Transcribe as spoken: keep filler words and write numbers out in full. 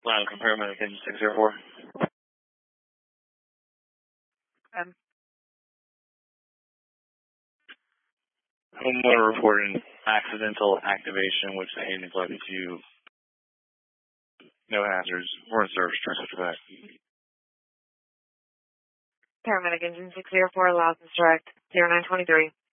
Line from paramedic engine six zero four. Um, Homeowner reporting accidental activation, which the agent neglected to no hazards. We're in service. Transfer back. paramedic engine six zero four, allows direct zero nine twenty-three.